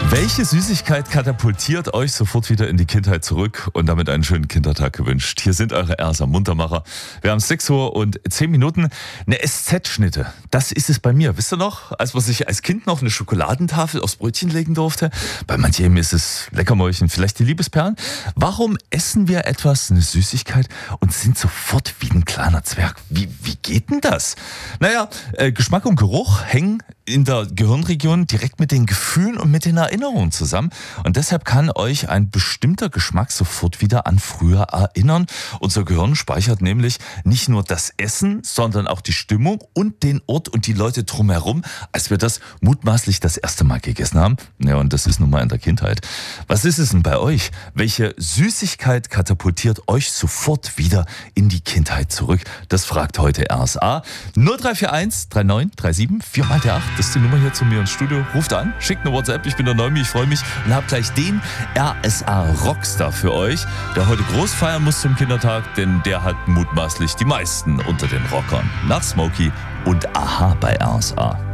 Welche Süßigkeit katapultiert euch sofort wieder in die Kindheit zurück und damit einen schönen Kindertag gewünscht? Hier sind eure Ersa Muntermacher. Wir haben 6 Uhr und 10 Minuten. Eine SZ-Schnitte, das ist es bei mir. Wisst ihr noch, als man sich als Kind noch eine Schokoladentafel aufs Brötchen legen durfte? Bei manchem ist es Leckermäulchen, vielleicht die Liebesperlen. Warum essen wir etwas, eine Süßigkeit, und sind sofort wie ein kleiner Zwerg? Wie geht denn das? Naja, Geschmack und Geruch hängen in der Gehirnregion direkt mit den Gefühlen und mit den Erinnerungen zusammen. Und deshalb kann euch ein bestimmter Geschmack sofort wieder an früher erinnern. Unser Gehirn speichert nämlich nicht nur das Essen, sondern auch die Stimmung und den Ort und die Leute drumherum, als wir das mutmaßlich das erste Mal gegessen haben. Ja, und das ist nun mal in der Kindheit. Was ist es denn bei euch? Welche Süßigkeit katapultiert euch sofort wieder in die Kindheit zurück? Das fragt heute RSA. 0341 3937 4 mal der 8. Das ist die Nummer hier zu mir ins Studio. Ruft an, schickt eine WhatsApp. Ich bin der Neumi, ich freue mich und habe gleich den RSA Rockstar für euch, der heute groß feiern muss zum Kindertag, denn der hat mutmaßlich die meisten unter den Rockern. Nach Smokey und Aha bei RSA.